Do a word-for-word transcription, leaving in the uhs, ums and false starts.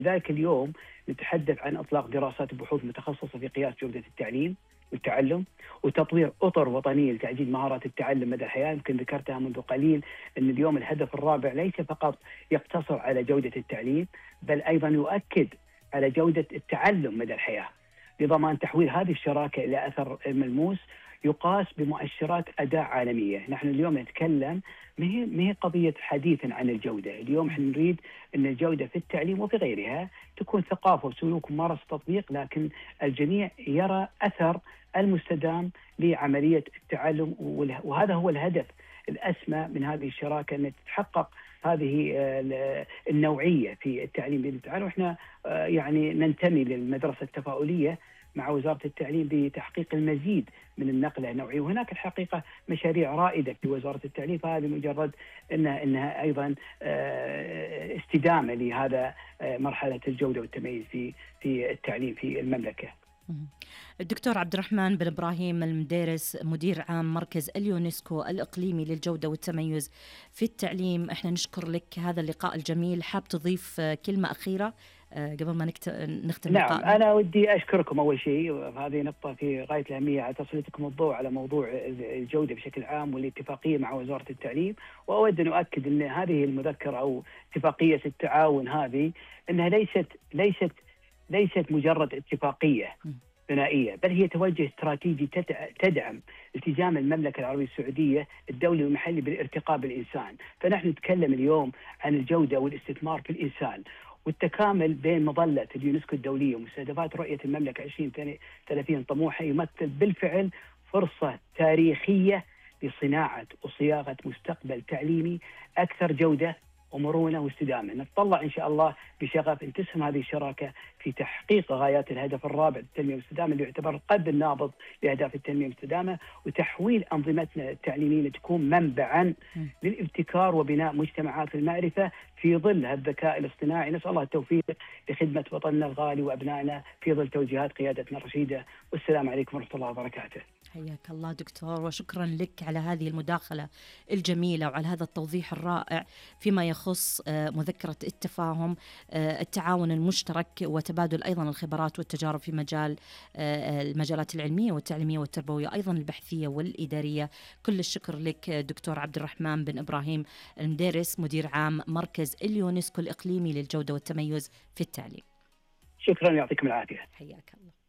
ذلك اليوم نتحدث عن إطلاق دراسات وبحوث متخصصة في قياس جودة التعليم والتعلم، وتطوير أطر وطنية لتعزيز مهارات التعلم مدى الحياة. يمكن ذكرتها منذ قليل أن اليوم الهدف الرابع ليس فقط يقتصر على جودة التعليم، بل أيضا يؤكد على جودة التعلم مدى الحياة، لضمان تحويل هذه الشراكة إلى أثر ملموس يقاس بمؤشرات أداء عالمية. نحن اليوم نتكلم ما هي ما هي قضية حديثا عن الجودة، اليوم احنا نريد أن الجودة في التعليم وفي غيرها تكون ثقافة وسلوك وممارسة تطبيق، لكن الجميع يرى أثر المستدام لعملية التعلم، وهذا هو الهدف الأسمى من هذه الشراكة، أن تتحقق هذه النوعية في التعليم بإذن الله. وإحنا يعني ننتمي للمدرسة التفاؤلية مع وزارة التعليم بتحقيق المزيد من النقلة النوعية، وهناك الحقيقة مشاريع رائدة في وزارة التعليم، فهذه مجرد إنها, إنها أيضا استدامة لهذا مرحلة الجودة والتميز في في التعليم في المملكة. الدكتور عبد الرحمن بن إبراهيم المديرس، مدير عام مركز اليونسكو الإقليمي للجودة والتميز في التعليم، احنا نشكر لك هذا اللقاء الجميل. حاب تضيف كلمة أخيرة قبل ما نكت... نختم نعم لقاءنا؟ أنا ودي أشكركم أول شيء، هذه نقطة في غاية الأهمية على تسليطكم الضوء على موضوع الجودة بشكل عام والاتفاقية مع وزارة التعليم. وأود أن أؤكد أن هذه المذكرة أو اتفاقية التعاون هذه أنها ليست ليست ليست مجرد اتفاقية ثنائية، بل هي توجه استراتيجي تدعم التزام المملكة العربية السعودية الدولي والمحلي بالارتقاء بالإنسان. فنحن نتكلم اليوم عن الجودة والاستثمار في الإنسان والتكامل بين مظلة اليونسكو الدولية ومستهدفات رؤية المملكة عشرين ثلاثين طموحة، يمثل بالفعل فرصة تاريخية لصناعة وصياغة مستقبل تعليمي أكثر جودة ومرونة واستدامة. نتطلع إن شاء الله بشغف أن تسهم هذه الشراكة في تحقيق غايات الهدف الرابع التنمية والاستدامة، اللي يعتبر القلب النابض لأهداف التنمية والاستدامة، وتحويل أنظمتنا التعليمية لتكون منبعا للابتكار وبناء مجتمعات المعرفة في ظل الذكاء الاصطناعي. نسأل الله التوفيق لخدمة وطننا الغالي وأبنائنا في ظل توجيهات قيادتنا الرشيدة. والسلام عليكم ورحمة الله وبركاته. حياك الله دكتور، وشكرا لك على هذه المداخلة الجميلة وعلى هذا التوضيح الرائع فيما يخص مذكرة التفاهم، التعاون المشترك وتبادل أيضا الخبرات والتجارب في مجال المجالات العلمية والتعليمية والتربوية، أيضا البحثية والإدارية. كل الشكر لك دكتور عبد الرحمن بن إبراهيم المديرس، مدير عام مركز اليونسكو الإقليمي للجودة والتميز في التعليم. شكرا، يعطيكم العافية. حياك الله.